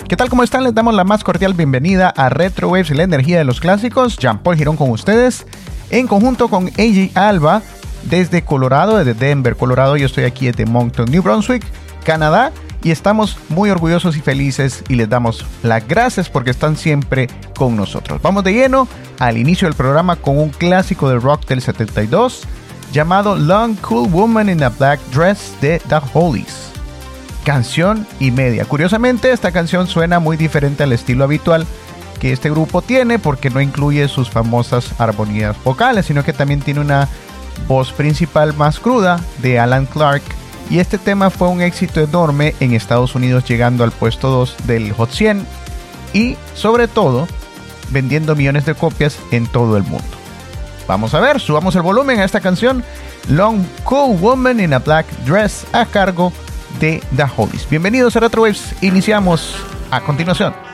¿Qué tal? ¿Cómo están? Les damos la más cordial bienvenida a Retro Waves y la energía de los clásicos. Jean-Paul Girón con ustedes, en conjunto con AJ Alba, desde Colorado, desde Denver, Colorado. Yo estoy aquí desde Moncton, New Brunswick, Canadá, y estamos muy orgullosos y felices y les damos las gracias porque están siempre con nosotros. Vamos de lleno al inicio del programa con un clásico del rock del 72 llamado Long Cool Woman in a Black Dress de The Hollies. Canción y media. Curiosamente, esta canción suena muy diferente al estilo habitual que este grupo tiene porque no incluye sus famosas armonías vocales, sino que también tiene una voz principal más cruda de Alan Clark, y este tema fue un éxito enorme en Estados Unidos, llegando al puesto 2 del Hot 100 y sobre todo vendiendo millones de copias en todo el mundo. Vamos a ver, subamos el volumen a esta canción Long Cool Woman in a Black Dress a cargo de The Hollies. Bienvenidos a Retro Waves, iniciamos a continuación.